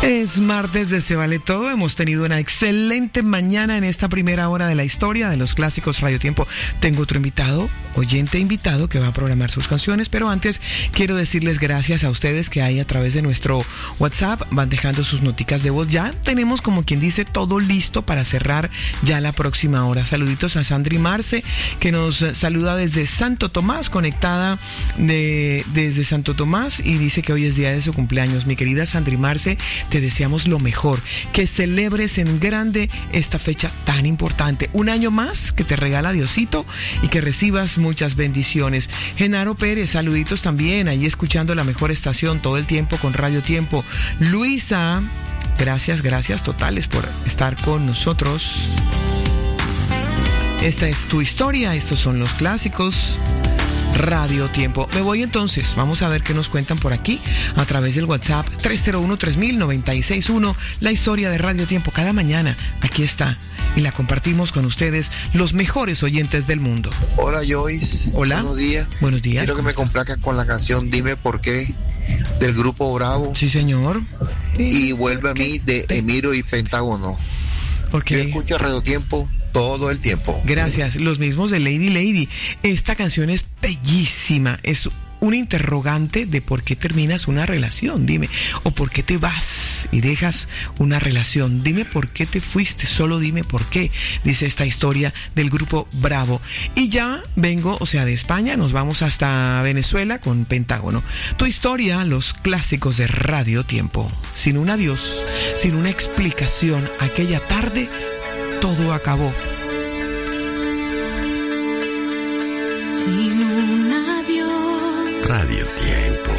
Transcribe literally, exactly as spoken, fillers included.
Es martes de Se Vale Todo. Hemos tenido una excelente mañana en esta primera hora de la historia de los clásicos Radio Tiempo. Tengo otro invitado, oyente invitado, que va a programar sus canciones, pero antes quiero decirles gracias a ustedes que hay a través de nuestro WhatsApp, van dejando sus noticas de voz. Ya tenemos, como quien dice, todo listo para cerrar ya la próxima hora. Saluditos a Sandri Marce, que nos saluda desde Santo Tomás, conectada de, desde Santo Tomás, y dice que hoy es día de su cumpleaños. Mi querida Sandri Marce, te deseamos lo mejor, que celebres en grande esta fecha tan importante. Un año más que te regala Diosito y que recibas muchas bendiciones. Genaro Pérez, saluditos también, ahí escuchando la mejor estación todo el tiempo con Radio Tiempo. Luisa, gracias, gracias totales por estar con nosotros. Esta es tu historia, estos son los clásicos Radio Tiempo. Me voy entonces, vamos a ver qué nos cuentan por aquí a través del WhatsApp tres cero uno, tres mil, noventa y seis uno. La historia de Radio Tiempo cada mañana, aquí está, y la compartimos con ustedes, los mejores oyentes del mundo. Hola Joyce. Hola. Buenos días. Buenos días. Quiero que me complazcas con la canción Dime Por Qué del grupo Bravo. Sí, señor. Y Vuelve a mí de Emiro y Pentágono. Okay. Yo escucho Radio Tiempo todo el tiempo. Gracias. Los mismos de Lady Lady. Esta canción es bellísima. Es un interrogante de por qué terminas una relación, dime. O por qué te vas y dejas una relación. Dime por qué te fuiste, solo dime por qué. Dice esta historia del grupo Bravo. Y ya vengo, o sea, de España, nos vamos hasta Venezuela con Pentágono. Tu historia, los clásicos de Radio Tiempo. Sin un adiós, sin una explicación, aquella tarde todo acabó. Sin un adiós. Radio Tiempo.